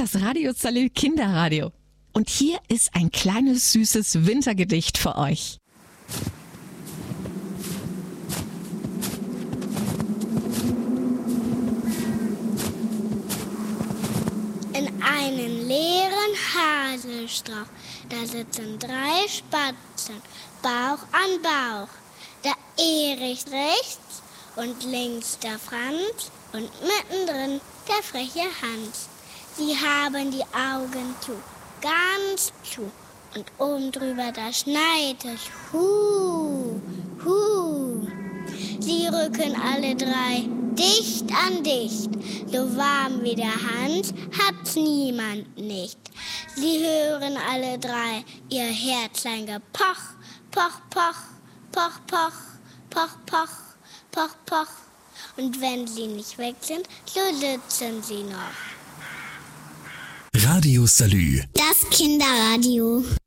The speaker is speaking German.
das Radio Salü Kinderradio. Und hier ist ein kleines, süßes Wintergedicht für euch. In einem leeren Haselstrauch, da sitzen 3 Spatzen, Bauch an Bauch. Der Erich rechts und links der Franz und mittendrin der freche Hans. Sie haben die Augen zu, ganz zu, und oben drüber da schneit es, hu, hu. Sie rücken alle 3 dicht an dicht, so warm wie der Hans hat's niemand nicht. Sie hören alle 3 ihr Herzlein gepoch, poch, poch, poch, poch, poch, poch, poch, poch. Und wenn sie nicht weg sind, so sitzen sie noch. Radio Salü. Das Kinderradio.